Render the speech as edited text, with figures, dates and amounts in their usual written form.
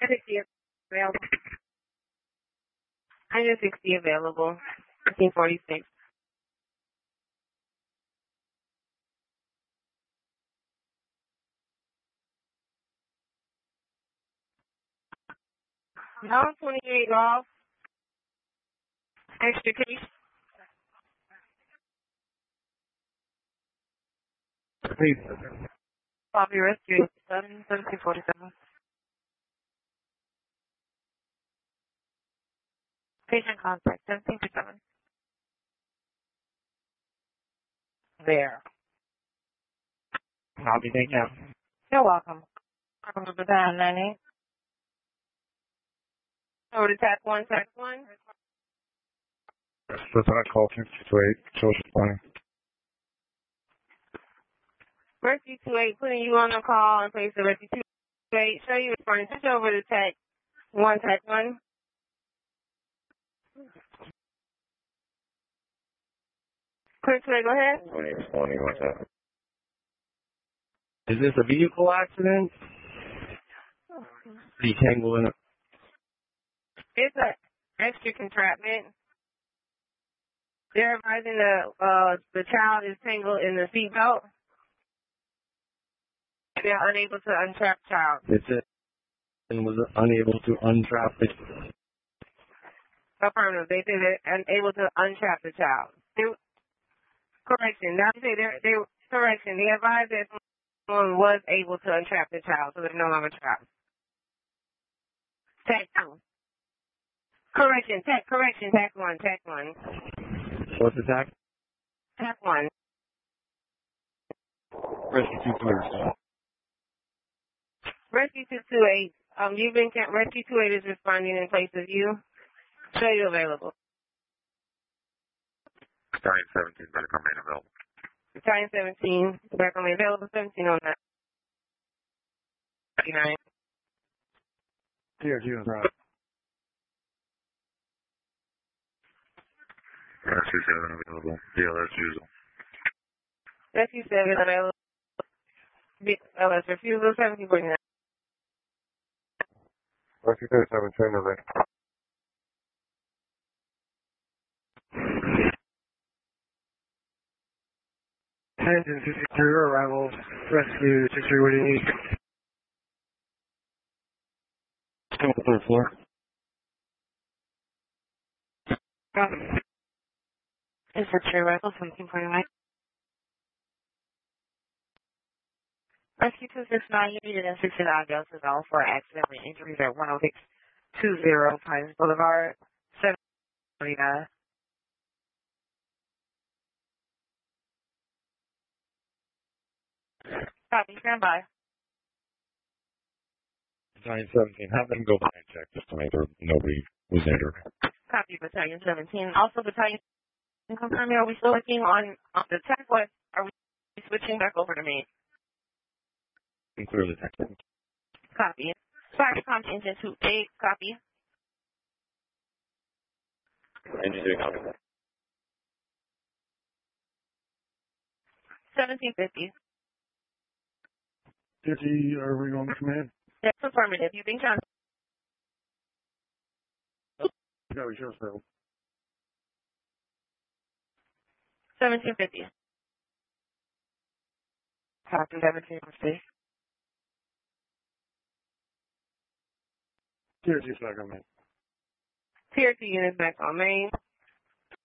60 available. 160 available. 1546. No, 28 off. Extra case. Please. Copy rescue. 1747. Patient contact. 1757. There. Copy, thank you. You're welcome. Welcome to the time, 98. Over to TAC 1, TAC 1. Lieutenant call 228, social planning. Rescue 28, putting you on the call in place of Rescue 28. Show you responding. Switch over to TAC 1, TAC 1. Clear 28, go ahead. 20 responding, what's that? Is this a vehicle accident? Detangle in it. It's an extra entrapment. They're advising the child is tangled in the seatbelt. They're unable to untrap child. It said and was unable to untrap it. Affirmative. They say they're unable to untrap the child. Correction. Now they say correction. They advise that someone was able to untrap the child, so they're no longer trapped. TAC 2. Correction. TAC 1. TAC 1. What's the TAC? TAC 1. Rescue 228. Rescue 228. Rescue 28 is responding in place of you. Show you available. Battalion 17, better come in available. Battalion 17, back on the available 17 on that. 39. TRG is right. Rescue 7 available. DLS usual. Rescue 7 available. BLS refusal 1749. Rescue 37, train over. Engine 53 arrival. Rescue 63, what do you need? Come on the third floor. It's for true rifle 1749. Rescue 269, you needed in 69 doses all for accident and injuries at 10620 Pines Boulevard, 749. Copy, stand by. Battalion 17, have them go by and check just to make sure nobody was injured. Copy, Battalion 17. Also, Battalion, confirm me, are we still working on the TAC? What are we switching back over to me? Clear the text. Copy. Foxcom engine 28, copy. Engine 2, copy. 1750. 50, are we going to command? That's affirmative. You've been counted. Yeah, we sure so. 1750. Copy, 1750. TRG back on main. Tier 2 units back on main.